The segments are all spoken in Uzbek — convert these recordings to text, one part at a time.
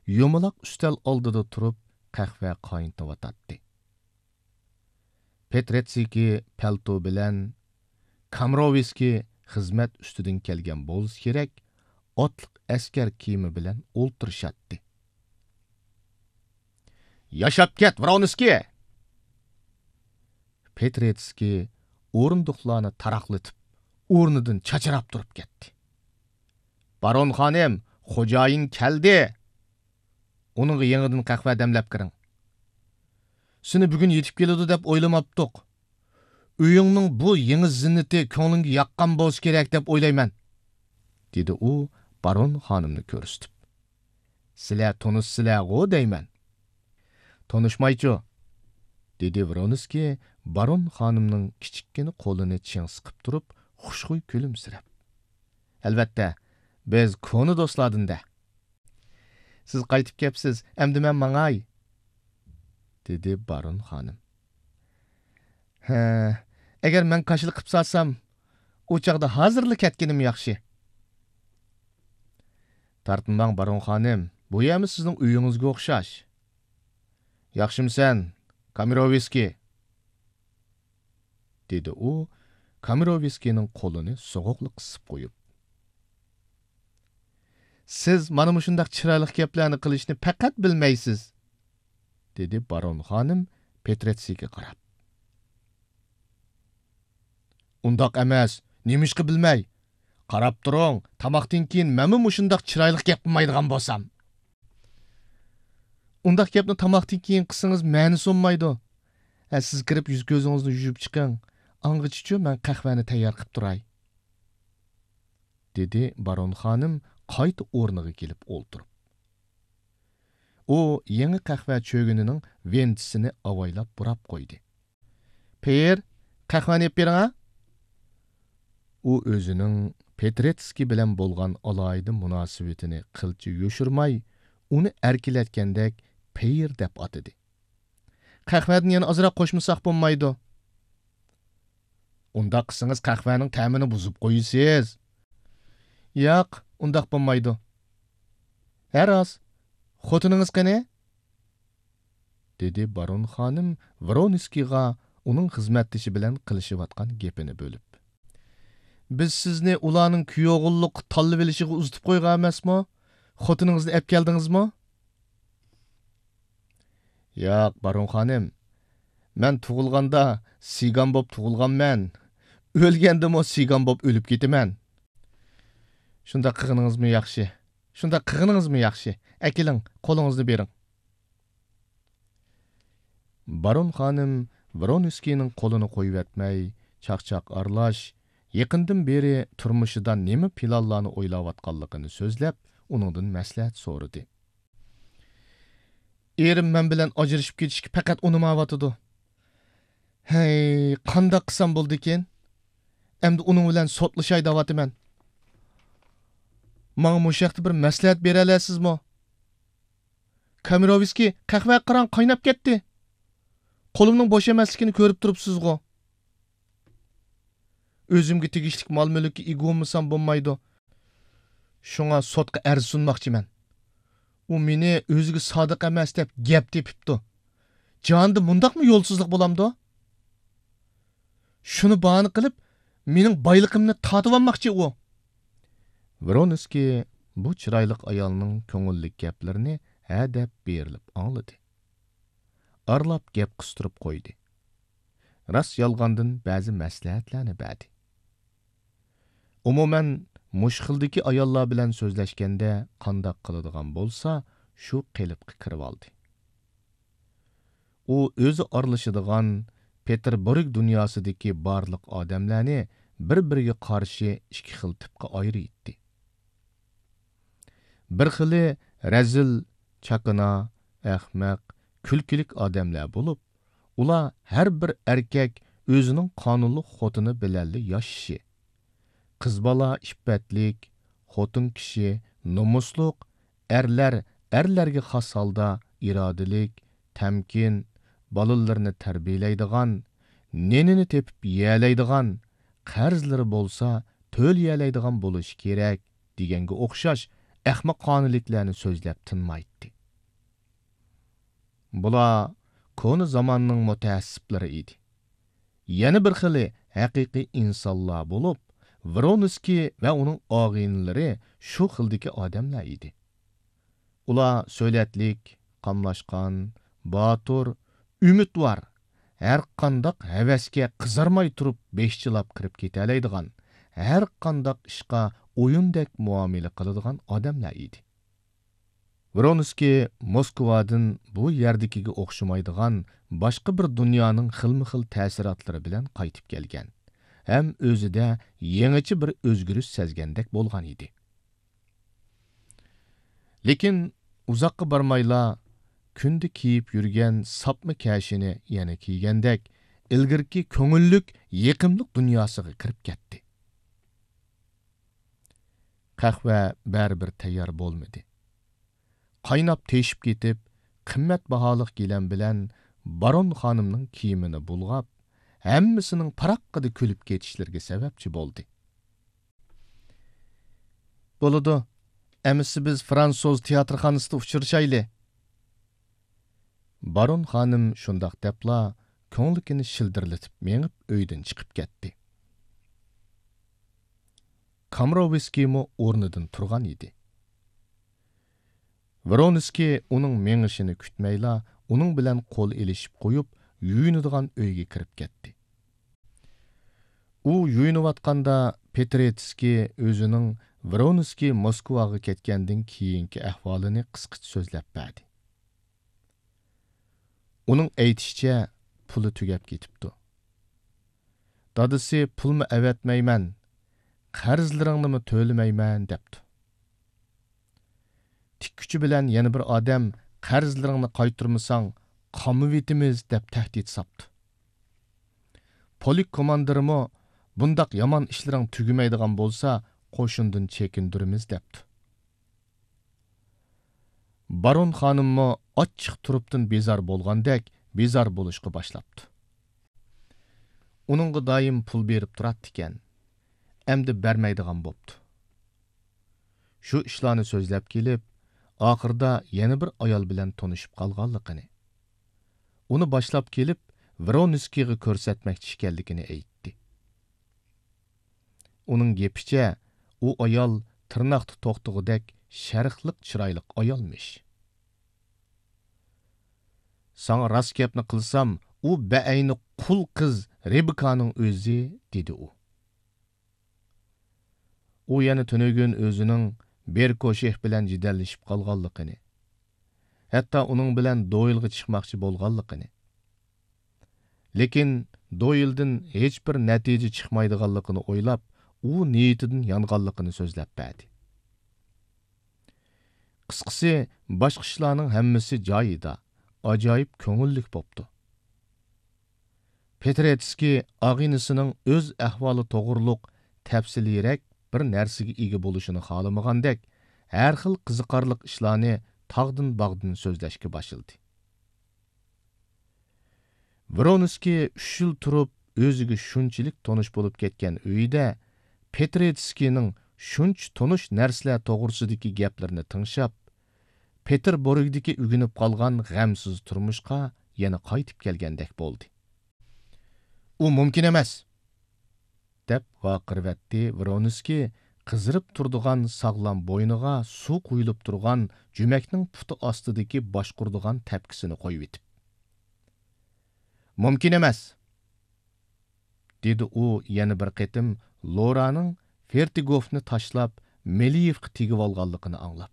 yumaloq ustal oldida turib qahva qaynatib Petretsiki palto bilan, Kamroviski xizmat ustidan kelgan bo'lsa kerak, otliq askar kiyimi bilan o'ltirishatdi. Yashab ket, Vroniski! Petretski o'rindiqlarni taraqlatib, o'rnidan chachirab turib ketdi. Baron xonim, xo'jayin keldi. Uningga yangidan qahva damlab kiring. Seni bugun yetib keladi deb o'ylamabdiq. Uyingning bu yangi zinnati ko'nglingga yaqqan bo'lsa kerak deb o'ylayman, dedi u baron xonimni ko'rsatib. Sizlar tanishsizlar-ku deyman. Tanishmaychi, dedi Vroniski baron xonimning kichikkina qo'lini ching siqib turib, xushxuy kulimsirab. Albatta, biz ko'ni do'stlardan-da. Siz qaytib kelibsiz, endi men mangay, dedi baron xonim. Ha, agar men qashil qilib salsam, u chaqda hozirli ketganim yaxshi. Tartinmang baron xonim, bu yami sizning uyingizga o'xshash. Yaxshimisan, Kamiroviski? dedi u, Kamiroviskining qo'lini so'g'uqli qisib qo'yib. Siz mana shundaq chiroyli gaplarni qilishni faqat bilmaysiz, dedi baron xonim Petretsiga qarab. Undaq emas, nemishqi bilmay. Qarab turing, tamoqdan keyin men mushundaq chiroyli gap qilmaydigan bo'lsam. Undaq gapni tamoqdan keyin qilsangiz ma'ni so'nmaydi. Siz kirib yuz ko'zingizni yuvib chiqing. Ang'ichichu men qahvani tayyor qilib turay, dedi baron xonim qayta o'rniga kelib o'ltirib. U yangi qahva cho'ginining ventisini avaylab burab qo'ydi. "Per, qahvani yeb bering-a?" U o'zining Petretski bilan bo'lgan alohida munosabatini qilcha yo'shirmay, uni erkilatgandek "Per" deb atadi. "Qahvadan yana ozroq qo'shmasak bo'lmaydi." "Undaq qilsangiz qahvaning ta'mini buzib qo'yasiz." "Yo'q, undaq bo'lmaydi." "Haros, xotiningiz qani?" dedi baron xonim Vroniskiga uning xizmatdoshi bilan qilishayotgan gapini bo'lib. "Biz sizni ularning kuyovg'ulliq tanlab olishiga uzitib qo'ygan emasmi? Xotiningizni olib keldingizmi?" "Yo'q, baron xonim. Men tug'ilganda sigan bo'p tug'ilganman. O'lgandimi sigan bo'p o'lib ketaman." "Shunda qilganingizmi yaxshi? Shunda qilganingizmi yaxshi? Akiling, qo'lingizni bering." Baron xonim Vroniskining qo'lini qo'yib etmay, chaqchaq aralash, yaqindan beri turmushida nima planlarni o'ylayotganligini so'zlab, uningdan maslahat so'radi. "Erim men bilan ajrashib ketishga faqat unamayotidi. Hey, qanday qilsam bo'ldi ekan? Endi uning bilan sotlashay deyapman. Menga mushaqda bir maslahat bera olasizmi? Kamiroviski, qahva qarang qaynab ketdi. Qo'limning bo'sh emasligini ko'rib turibsiz-ku. O'zimga tegishlik mol-mulkka ega bo'lmasam bo'lmaydi. Shunga sotga arz sunmoqchiman. U meni o'ziga sodiq emas deb gap tepibdi. Jonda mundaqmi yo'lsizlik bo'lamdi? Shuni bahona qilib, mening boyligimni tatib olmoqchi u." Vroniski bu chiroyli ayolning ko'ngillik gaplarini ha deb berilib angladi. Arlab gap qistirib qo'ydi. Ras yolg'ondan ba'zi maslahatlarni berdi. Umuman mushxildagi ayollar bilan so'zlashganda qandoq qiladigan bo'lsa, shu qilibga kirib oldi. U o'zi aralashadigan Peterburg dunyosidagi barliq odamlarni bir-biriga qarshi ikki xil tipga ayirdi. Bir xili razil, chaqina, ahmaq, kulkilik odamlar bo'lib, ular har bir erkak o'zining qonunli xotini bilanli yashashi. Qiz bola iffatlik, xotin kishi nomusliq, erlarga xos holda irodalik, tamkin, bolalarni tarbiyalaydigan, nenini tepib yeyalaydigan, qarzlari bo'lsa to'layalaydigan bo'lish kerak deganga o'xshash ahmoqoniliklarni so'zlab tinmaydi. Bular konu zamanning mutaassiblari edi. Yana bir xili haqiqiy insonlar bo'lib, Vronskiy va uning og'inlari shu xildagi odamlar edi. Ular so'latlik, qamlashgan, botur, umidvor, har qandoq havasga qizarmay turib beshchilab kirib ketalaydigan, har qandoq ishqa o'yindek muomala qiladigan odamlar edi. Vronskiy Moskvadan bu yerdagiga o'xshamaydigan boshqa bir dunyoning xilma-xil ta'sirotlari bilan qaytib kelgan. Ham o'zida yangicha bir o'zgarish sezgandek bo'lgan edi. Lekin uzoqqa bormayla kunda kiyib yurgan sapma kashini yana kiygandek ilgirki ko'ngillik, yiqimlik dunyosiga kirib ketdi. Qahva baribir tayyor bo'lmadi. Qaynab teshib ketib, qimmat baholiq gilam bilan Baron xonimning kiyimini bulg'ab, hammasining paraqqida kulib ketishlariga sababchi bo'ldi. Bo'ladi, amisi biz Fransoz teatrxonasida uchrashayli. Baron xonim shundoq debla ko'nglikini shildirlatib mengib uydan chiqib ketdi. Kamroviskiymi o'rnidan turgan edi. Vronskiy uning mengishini kutmayla, uning bilan qo'l elishib qo'yib, yuyinadigan uyga kirib ketdi. U yuyinayotganda Petretskiy o'zining Vronskiy Moskvaga ketgandan keyingi ahvolini qisqacha so'zlab berdi. Uning aytishicha, puli tugab ketibdi. Dadisi pulni avatmayman, qarzlaringni to'lamayman debdi. Tikkuchi bilan yana bir odam qarzlaringni qaytarmasang, qamivitimiz deb tahdid sapdi. Polik komandirimi bundaq yomon ishlaring tugamaydigan bo'lsa, qo'shindan chekindirimiz debdi. Baron xonimmi ochiq turibdan bezor bo'lgandek, bezor bo'lishga boshlabdi. Uningga doim pul berib turadi ekan, endi bermaydigan bo'pti. Shu ishlarni so'zlab kelib, oxirida yana bir ayol bilan tanishib qolganligini, uni boshlab kelib Vronskiyga ko'rsatmoqchi ekanligini aytdi. Uning gapicha, u ayol tirnoqda to'xtig'idek sharqliq chiroyli ayolmish. Sana rost gapni qilsam, u beayni qul qiz Rebekaning o'zi, dedi u. U yana tunugun o'zining Berkosheh bilan jidallashib qolganligini, hatto uning bilan Doylga chiqmoqchi bo'lganligini, lekin Doyldan hech bir natija chiqmaydiganligini o'ylab, u niyatidan yonganligini so'zlab berdi. Qisqasi, boshqa ishlarning hammasi joyida, ajoyib ko'ngillik bo'pti. Petretskiy og'inisining o'z ahvoli to'g'riliq, tafsiliyroq bir narsaga ega bo'lishini xohlamagandek, har xil qiziqarli ishlarni tog'dan bog'dan so'zlashga boshladi. Vronskiy 3 yil turib o'ziga shunchalik tonish bo'lib ketgan uyida Petretskiyning shuncha tonish narsalar to'g'risidagi gaplarini tinglab, Peterburgdagi uginib qolgan g'amsiz turmushga yana qaytib kelgandek bo'ldi. U mumkin emas, deb vaqirvatdi Vronskiy qizirib turdigan sog'lom bo'yniga suv quyilib turgan jumakning puti ostidagi boshqurdigan tepkisini qo'yib etib. Mumkin emas, dedi u yana bir qatim Loraning Fertigovni tashlab Meliyevga tegib olganligini anglab.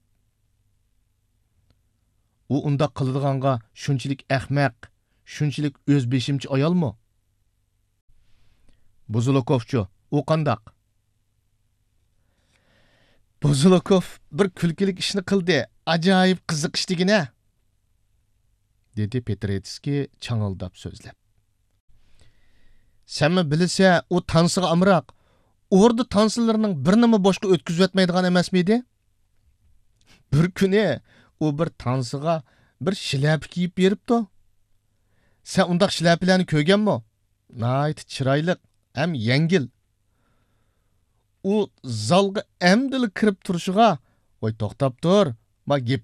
U unda qiladiganға shunchalik ahmaq, shunchalik o'zbeshimchi ayolmi? Buzulukovchu, u qandaq? Buzulukov bir kulkilik ishni qildi, ajoyib qiziq ishdigina, dedi Petretskiy changildab so'zlab. Senmi bilsa, u tansiga amroq, orda tansıllarning birnimi boshqa o'tkazib etmaydigan emasmidi? Bir kuni u bir tansiga bir shilapa kiyib beribdi. Sen undaq shilapalarni ko'rganmi? Nayt chiroyli, ham yengil. U zalga amdili kirib turishiga, "Voy to'xtab tur, ma gap